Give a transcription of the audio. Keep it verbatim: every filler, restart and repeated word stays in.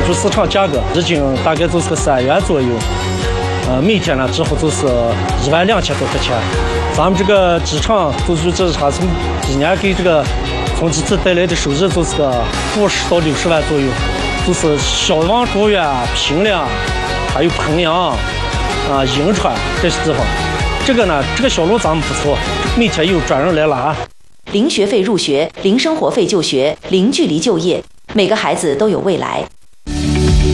出市场价格，日均大概就是个三元左右。呃，每天呢之后就是一万两千多块钱。咱们这个职场就是这啥从一年给这个从这次带来的收入就是个五十到六十万左右，就是小王庄园、平凉，还有彭阳啊、银川这些地方。这个呢，这个小路咱们不错，每天有专人来拉。 零学费入学，零生活费就学，零距离就业，每个孩子都有未来。